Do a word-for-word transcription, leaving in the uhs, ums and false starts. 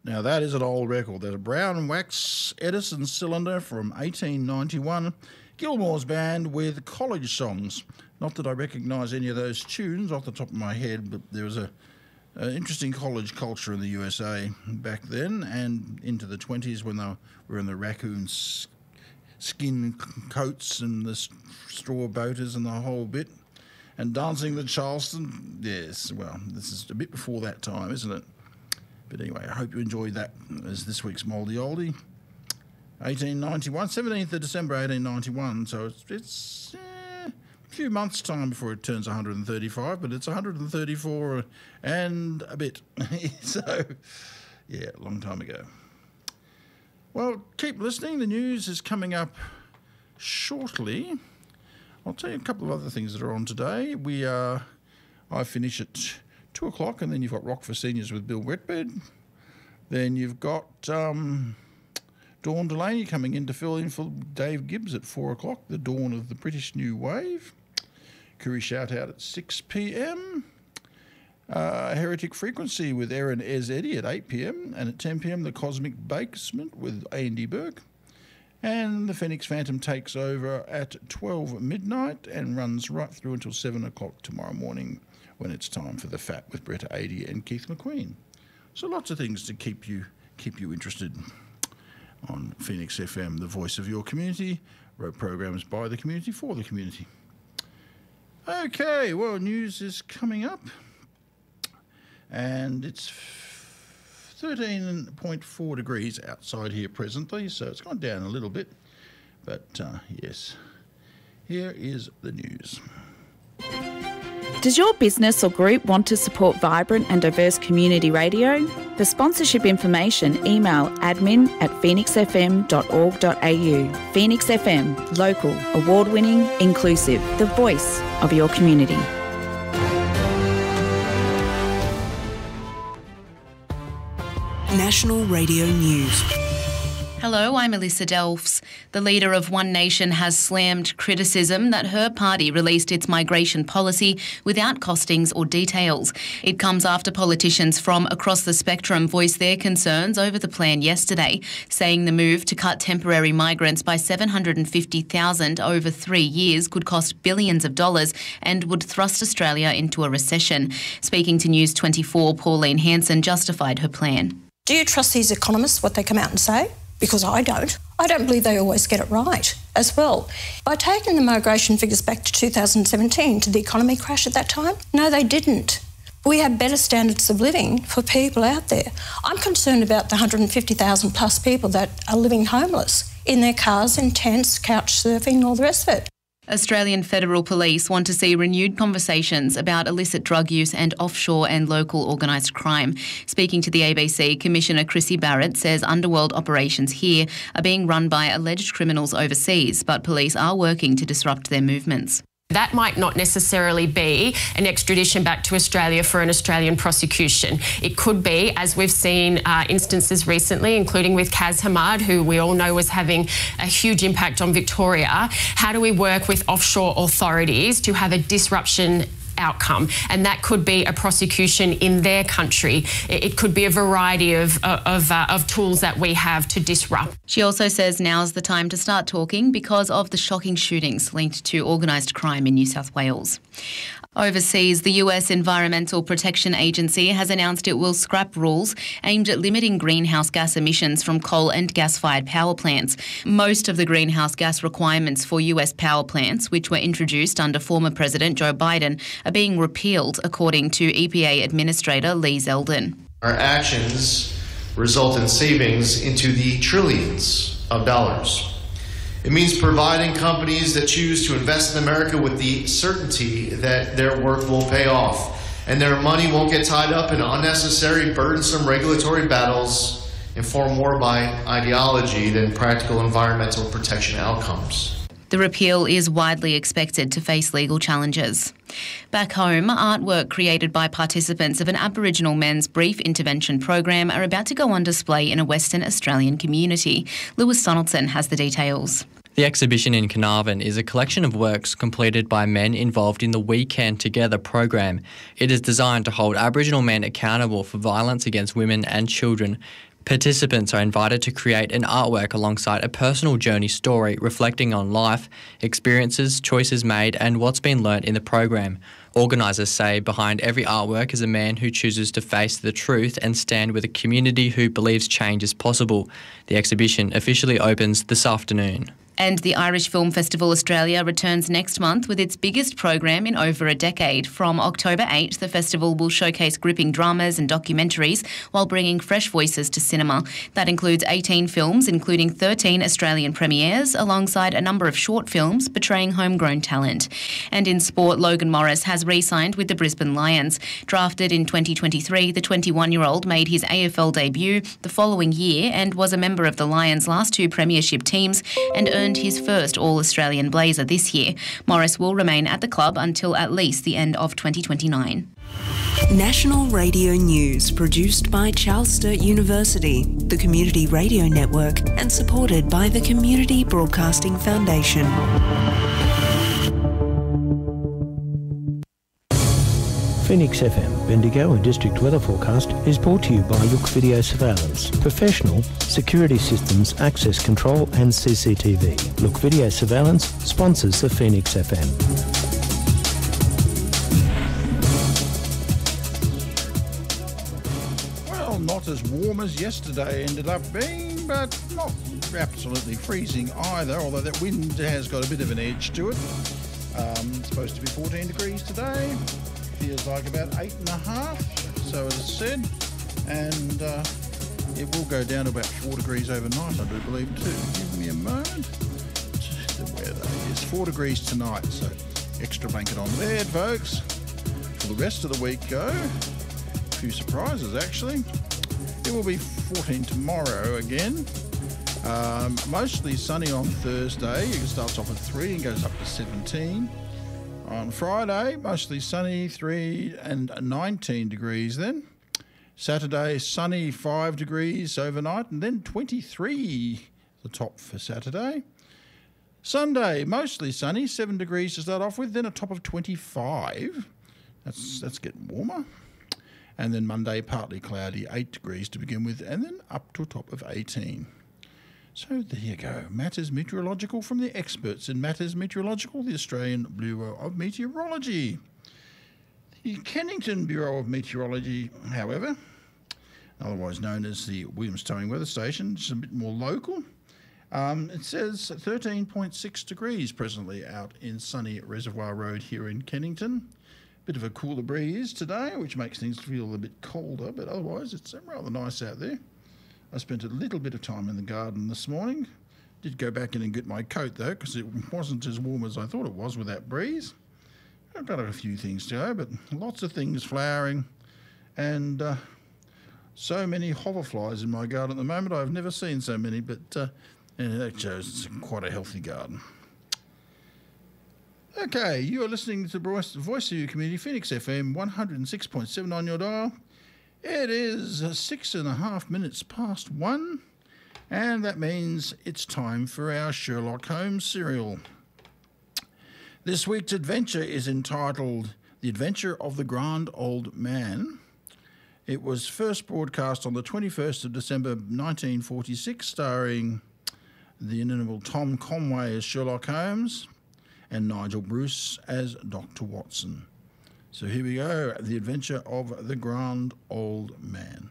Now, that is an old record. There's a brown wax Edison cylinder from eighteen ninety-one. Gilmore's band with College Songs. Not that I recognise any of those tunes off the top of my head, but there was a an interesting college culture in the U S A back then and into the twenties when they were in the raccoon skin coats and the straw boaters and the whole bit. And dancing the Charleston, yes, well, this is a bit before that time, isn't it? But anyway, I hope you enjoyed that as this week's Mouldy Oldie. eighteen ninety-one, seventeenth of December eighteen ninety-one, so it's, it's eh, a few months' time before it turns one hundred thirty-five, but it's one hundred thirty-four and a bit. So, yeah, a long time ago. Well, keep listening. The news is coming up shortly. I'll tell you a couple of other things that are on today. We uh, I finish at two o'clock, and then you've got Rock for Seniors with Bill Wetbed. Then you've got um, Dawn Delaney coming in to fill in for Dave Gibbs at four o'clock, the dawn of the British New Wave. Curry Shout Out at six p.m. Uh, Heretic Frequency with Erin Ez Eddy at eight p.m. And at ten p.m, the Cosmic Basement with Andy Burke. And the Phoenix Phantom takes over at twelve midnight and runs right through until seven o'clock tomorrow morning when it's time for The Fat with Brett Adey and Keith McQueen. So lots of things to keep you keep you interested on Phoenix F M, the voice of your community, wrote programs by the community for the community. Okay, well, news is coming up, and it's thirteen point four degrees outside here presently, so it's gone down a little bit, but uh, yes, here is the news. Does your business or group want to support vibrant and diverse community radio? For sponsorship information, email admin at phoenix f m dot org dot a u. Phoenix F M, local, award-winning, inclusive, the voice of your community. National Radio News. Hello, I'm Alyssa Delphs. The leader of One Nation has slammed criticism that her party released its migration policy without costings or details. It comes after politicians from across the spectrum voiced their concerns over the plan yesterday, saying the move to cut temporary migrants by seven hundred fifty thousand over three years could cost billions of dollars and would thrust Australia into a recession. Speaking to News twenty-four, Pauline Hanson justified her plan. Do you trust these economists, what they come out and say? Because I don't. I don't believe they always get it right as well. By taking the migration figures back to two thousand seventeen, did the economy crash at that time? No, they didn't. We have better standards of living for people out there. I'm concerned about the one hundred fifty thousand plus people that are living homeless in their cars, in tents, couch surfing and all the rest of it. Australian Federal Police want to see renewed conversations about illicit drug use and offshore and local organised crime. Speaking to the A B C, Commissioner Chrissy Barrett says underworld operations here are being run by alleged criminals overseas, but police are working to disrupt their movements. That might not necessarily be an extradition back to Australia for an Australian prosecution. It could be, as we've seen uh, instances recently, including with Kaz Hamad, who we all know was having a huge impact on Victoria. How do we work with offshore authorities to have a disruption outcome? And that could be a prosecution in their country. It could be a variety of, of, uh, of tools that we have to disrupt. She also says now's the time to start talking because of the shocking shootings linked to organised crime in New South Wales. Overseas, the U S Environmental Protection Agency has announced it will scrap rules aimed at limiting greenhouse gas emissions from coal and gas-fired power plants. Most of the greenhouse gas requirements for U S power plants, which were introduced under former President Joe Biden, are being repealed, according to E P A Administrator Lee Zeldin. Our actions result in savings into the trillions of dollars. It means providing companies that choose to invest in America with the certainty that their work will pay off and their money won't get tied up in unnecessary, burdensome regulatory battles informed more by ideology than practical environmental protection outcomes. The repeal is widely expected to face legal challenges. Back home, artwork created by participants of an Aboriginal men's brief intervention program are about to go on display in a Western Australian community. Lewis Donaldson has the details. The exhibition in Carnarvon is a collection of works completed by men involved in the We Can Together program. It is designed to hold Aboriginal men accountable for violence against women and children, Participants are invited to create an artwork alongside a personal journey story reflecting on life, experiences, choices made and what's been learnt in the program. Organisers say behind every artwork is a man who chooses to face the truth and stand with a community who believes change is possible. The exhibition officially opens this afternoon. And the Irish Film Festival Australia returns next month with its biggest program in over a decade. From October eighth, the festival will showcase gripping dramas and documentaries while bringing fresh voices to cinema. That includes eighteen films, including thirteen Australian premieres, alongside a number of short films portraying homegrown talent. And in sport, Logan Morris has re-signed with the Brisbane Lions. Drafted in twenty twenty-three, the twenty-one-year-old made his A F L debut the following year and was a member of the Lions' last two premiership teams and earned his first All-Australian blazer this year. Morris will remain at the club until at least the end of twenty twenty-nine. National Radio News, produced by Charles Sturt University, the Community Radio Network, and supported by the Community Broadcasting Foundation. Phoenix F M, Bendigo and District Weather Forecast is brought to you by Look Video Surveillance, professional security systems, access control and C C T V. Look Video Surveillance sponsors the Phoenix F M. Well, not as warm as yesterday ended up being, but not absolutely freezing either, although that wind has got a bit of an edge to it. Um, it's supposed to be fourteen degrees today. Feels like about eight and a half, so as I said, and uh, it will go down to about four degrees overnight, I do believe, too. Give me a moment. The weather is four degrees tonight, so extra blanket on bed, folks. For the rest of the week, go. A few surprises, actually. It will be fourteen tomorrow again. Um, mostly sunny on Thursday. It starts off at three and goes up to seventeen. On Friday, mostly sunny, three and nineteen degrees then. Saturday, sunny, five degrees overnight, and then twenty-three, the top for Saturday. Sunday, mostly sunny, seven degrees to start off with, then a top of twenty-five. That's, that's getting warmer. And then Monday, partly cloudy, eight degrees to begin with, and then up to a top of eighteen. So there you go. Matters Meteorological from the experts in Matters Meteorological, the Australian Bureau of Meteorology. The Kennington Bureau of Meteorology, however, otherwise known as the Williams Towing Weather Station, is a bit more local. Um, it says thirteen point six degrees presently out in sunny Reservoir Road here in Kennington. Bit of a cooler breeze today, which makes things feel a bit colder, but otherwise it's rather nice out there. I spent a little bit of time in the garden this morning. Did go back in and get my coat though, because it wasn't as warm as I thought it was with that breeze. I've got a few things to go, but lots of things flowering, and uh, so many hoverflies in my garden at the moment. I've never seen so many, but uh, and that shows it's quite a healthy garden. Okay, you are listening to the Voice of Your Community, Phoenix F M, one oh six point seven on your dial. It is six and a half minutes past one, and that means it's time for our Sherlock Holmes serial. This week's adventure is entitled The Adventure of the Grand Old Man. It was first broadcast on the twenty-first of December nineteen forty-six, starring the inimitable Tom Conway as Sherlock Holmes and Nigel Bruce as Doctor Watson. So here we go, The Adventure of the Grand Old Man.